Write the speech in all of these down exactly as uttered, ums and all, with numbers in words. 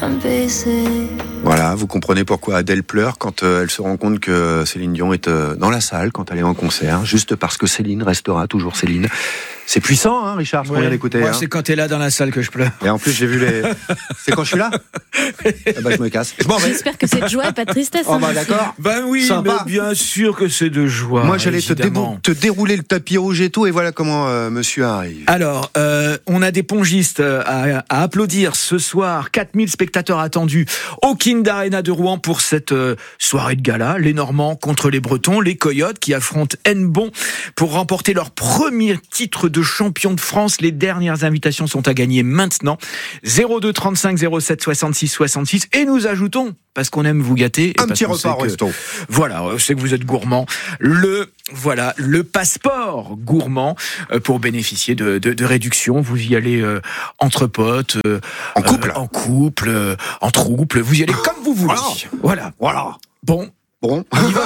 Voilà, vous comprenez pourquoi Adèle pleure quand euh, elle se rend compte que Céline Dion est euh, dans la salle quand elle est en concert, juste parce que Céline restera toujours Céline. C'est puissant, hein, Richard, ce qu'on ouais. vient d'écouter. Moi, hein. c'est quand t'es là dans la salle que je pleure. Et en plus, j'ai vu les... C'est quand je suis là ah bah, je me casse. Bon, mais... J'espère que c'est de joie et pas de tristesse. Oh hein, bah d'accord. Ben oui, Sympa. mais bien sûr que c'est de joie. Moi, j'allais te, évidemment. débou- te dérouler le tapis rouge et tout, et voilà comment euh, monsieur arrive. Alors, euh, on a des pongistes à, à applaudir ce soir. quatre mille spectateurs attendus au Kind Arena de Rouen pour cette euh, soirée de gala. Les Normands contre les Bretons, les Coyotes qui affrontent Hennebont pour remporter leur premier titre de champion de France. Les dernières invitations sont à gagner maintenant. zéro deux trente-cinq zéro sept soixante-six soixante-six. Et nous ajoutons, parce qu'on aime vous gâter. Et Un parce petit qu'on repas sait au que, resto. Voilà, je sais que vous êtes gourmand. Le, voilà, le passeport gourmand euh, pour bénéficier de, de, de réductions. Vous y allez euh, entre potes, euh, En couple. euh, en couple, euh, en trouble. Vous y allez comme vous voulez. Voilà. Voilà. Voilà. Bon. Bon. On y va.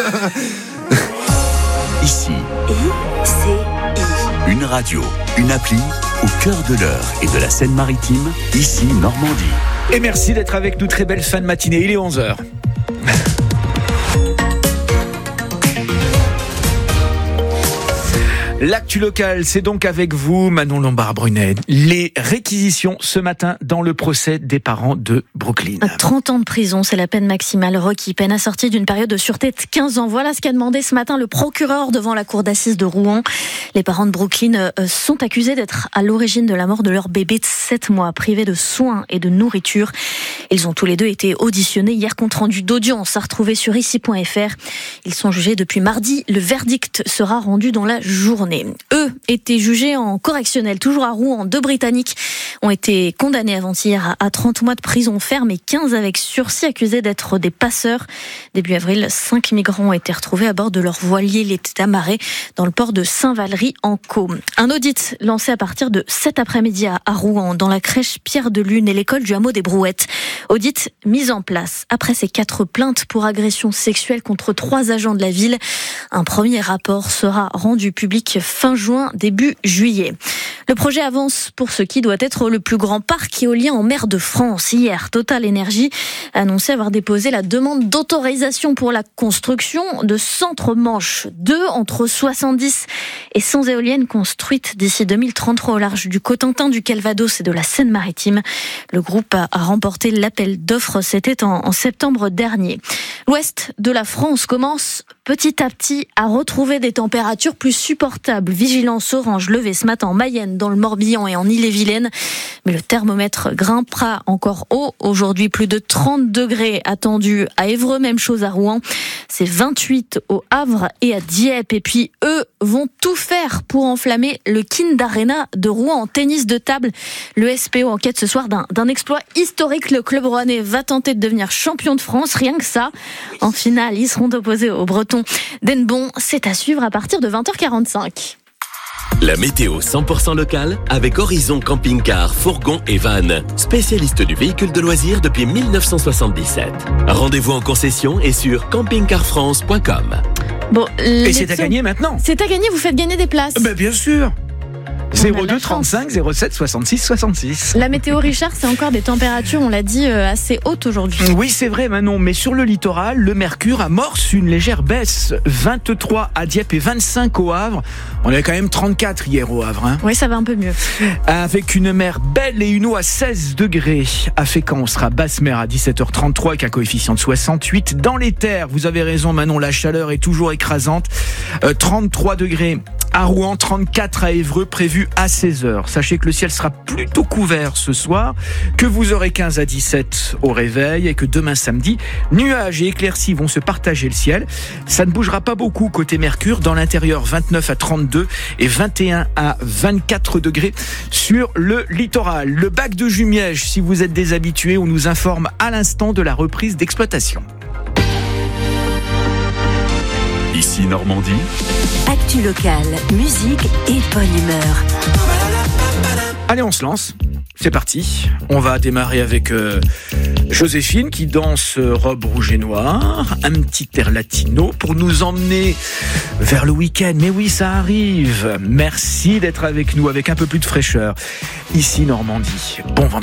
Ici, I C I. une radio, une appli au cœur de l'Eure et de la Seine-Maritime, ici Normandie. Et merci d'être avec nous. Très belle fin de matinée. Il est onze heures. L'actu locale, c'est donc avec vous, Manon Lombard-Brunet. Les réquisitions ce matin dans le procès des parents de Brooklyn. trente ans de prison, c'est la peine maximale requise, peine assortie d'une période de sûreté de quinze ans. Voilà ce qu'a demandé ce matin le procureur devant la cour d'assises de Rouen. Les parents de Brooklyn sont accusés d'être à l'origine de la mort de leur bébé de sept mois, privés de soins et de nourriture. Ils ont tous les deux été auditionnés hier, compte rendu d'audience à retrouver sur ici point f r. Ils sont jugés depuis mardi. Le verdict sera rendu dans la journée. Eux étaient jugés en correctionnel, toujours à Rouen. Deux Britanniques ont été condamnés avant-hier à trente mois de prison ferme et quinze avec sursis, accusés d'être des passeurs. Début avril, cinq migrants ont été retrouvés à bord de leur voilier, l'été amarré dans le port de Saint-Valery-en-Caux. Un audit lancé à partir de cet après-midi à Rouen, dans la crèche Pierre de Lune et l'école du hameau des Brouettes. Audit mis en place après ces quatre plaintes pour agression sexuelle contre trois agents de la ville. Un premier rapport sera rendu public fin juin, début juillet. Le projet avance pour ce qui doit être le plus grand parc éolien en mer de France. Hier, Total Énergie a annoncé avoir déposé la demande d'autorisation pour la construction de Centre Manche deux, entre soixante-dix et cent éoliennes construites d'ici deux mille trente-trois au large du Cotentin, du Calvados et de la Seine-Maritime. Le groupe a remporté l'appel d'offres, c'était en, en septembre dernier. L'ouest de la France commence petit à petit à retrouver des températures plus supportables. Vigilance orange levée ce matin en Mayenne, dans le Morbihan et en Ille-et-Vilaine. Mais le thermomètre grimpera encore haut. Aujourd'hui, plus de trente degrés attendus à Évreux, même chose à Rouen. C'est vingt-huit au Havre et à Dieppe. Et puis, eux vont tout faire pour enflammer le Kind Arena de Rouen en tennis de table. Le S P O enquête ce soir d'un, d'un exploit historique. Le club rouennais va tenter de devenir champion de France. Rien que ça. En finale, ils seront opposés aux Bretons d'Hennebont. C'est à suivre à partir de vingt heures quarante-cinq. La météo cent pour cent locale avec Horizon Camping-Car, Fourgon et Van, spécialiste du véhicule de loisirs depuis dix-neuf cent soixante-dix-sept. Rendez-vous en concession et sur camping car france point com. Bon, Et c'est à gagner maintenant. C'est à gagner, vous faites gagner des places. Ben bien sûr. On a zéro de la deux trente-cinq zéro sept soixante-six soixante-six. La météo, Richard, c'est encore des températures, on l'a dit, euh, assez hautes aujourd'hui. Oui, c'est vrai, Manon, mais sur le littoral, le mercure amorce une légère baisse. vingt-trois à Dieppe et vingt-cinq au Havre. On avait quand même trente-quatre hier au Havre. Hein. Oui, ça va un peu mieux. Avec une mer belle et une eau à seize degrés. À Fécamp, on sera basse mer à dix-sept heures trente-trois avec un coefficient de soixante-huit. Dans les terres, vous avez raison, Manon, la chaleur est toujours écrasante. Euh, trente-trois degrés à Rouen, trente-quatre à Évreux, prévu à seize heures. Sachez que le ciel sera plutôt couvert ce soir, que vous aurez quinze à dix-sept au réveil et que demain samedi, nuages et éclaircies vont se partager le ciel. Ça ne bougera pas beaucoup côté Mercure, dans l'intérieur vingt-neuf à trente-deux et vingt et un à vingt-quatre degrés sur le littoral. Le bac de Jumièges, si vous êtes des habitués, on nous informe à l'instant de la reprise d'exploitation. Ici Normandie. Actu locale, musique et bonne humeur. Allez, on se lance. C'est parti. On va démarrer avec euh, Joséphine qui danse robe rouge et noire, un petit air latino pour nous emmener vers le week-end. Mais oui, ça arrive. Merci d'être avec nous avec un peu plus de fraîcheur. Ici Normandie. Bon vendredi.